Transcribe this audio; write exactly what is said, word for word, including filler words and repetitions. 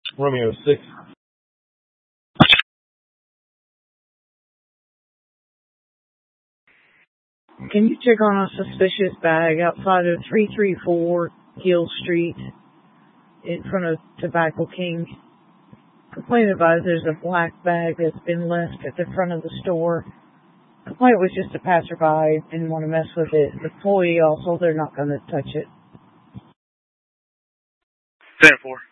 Romeo six. Can you check on a suspicious bag outside of three three four Gill Street in front of Tobacco King? Complaint advised there's a black bag that's been left at the front of the store. Complaint was just a passerby, didn't want to mess with it. The employee also, they're not going to touch it. ten four.